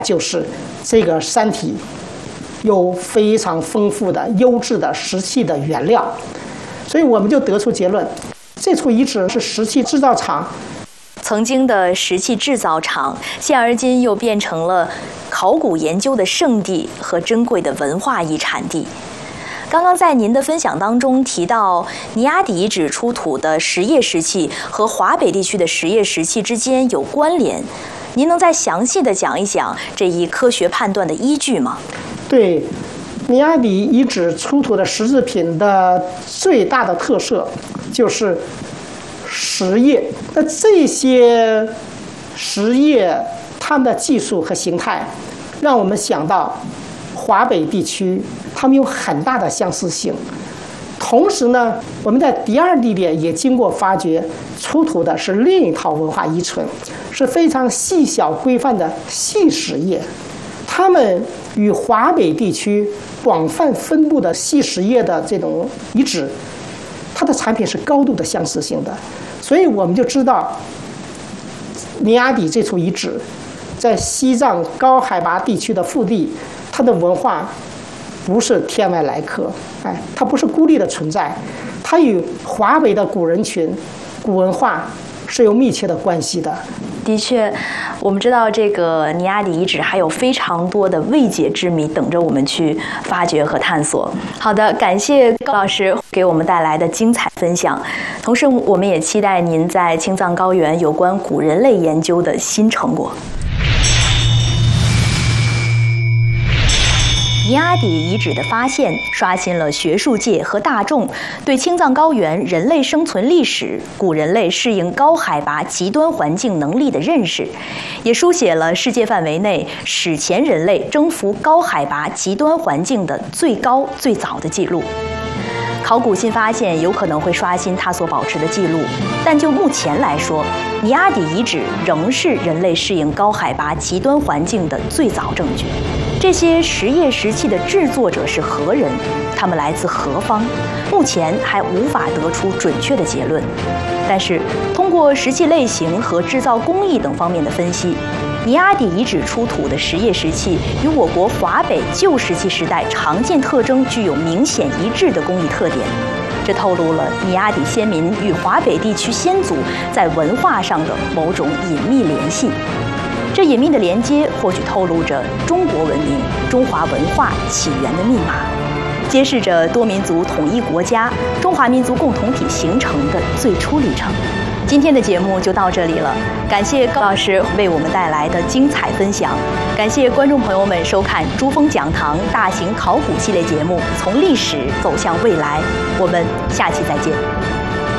就是这个山体有非常丰富的优质的石器的原料，所以我们就得出结论，这处遗址是石器制造厂。 曾经的石器制造厂，现而今又变成了考古研究的圣地和珍贵的文化遗产地。刚刚在您的分享当中提到，尼亚底遗址出土的石叶石器和华北地区的石叶石器之间有关联，您能再详细的讲一讲这一科学判断的依据吗？ 对，尼亚底遗址出土的石制品的最大的特色就是石叶。那这些石叶它们的技术和形态，让我们想到华北地区，它们有很大的相似性。同时呢，我们在第二地点也经过发掘，出土的是另一套文化遗存，是非常细小规范的细石叶。它们与华北地区广泛分布的细石叶的这种遗址，它的产品是高度的相似性的。所以我们就知道，尼亚底这处遗址在西藏高海拔地区的腹地，它的文化不是天外来客，它不是孤立的存在，它与华北的古人群、古文化是有密切的关系的。 的确，我们知道这个尼亚底遗址还有非常多的未解之谜等着我们去发掘和探索。好的，感谢高老师给我们带来的精彩分享，同时我们也期待您在青藏高原有关古人类研究的新成果。尼亚底遗址的发现，刷新了学术界和大众对青藏高原人类生存历史、古人类适应高海拔极端环境能力的认识，也书写了世界范围内史前人类征服高海拔极端环境的最高最早的记录。考古新发现有可能会刷新它所保持的记录，但就目前来说，尼亚底遗址仍是人类适应高海拔极端环境的最早证据。这些石叶石器的制作者是何人？他们来自何方？目前还无法得出准确的结论。但是，通过石器类型和制造工艺等方面的分析，尼亚底遗址出土的石叶石器与我国华北旧石器时代常见特征具有明显一致的工艺特点，这透露了尼亚底先民与华北地区先祖在文化上的某种隐秘联系。这隐秘的连接或许透露着中国文明、中华文化起源的密码，揭示着多民族统一国家、中华民族共同体形成的最初历程。今天的节目就到这里了，感谢高老师为我们带来的精彩分享，感谢观众朋友们收看珠峰讲堂大型考古系列节目《从历史走向未来》，我们下期再见。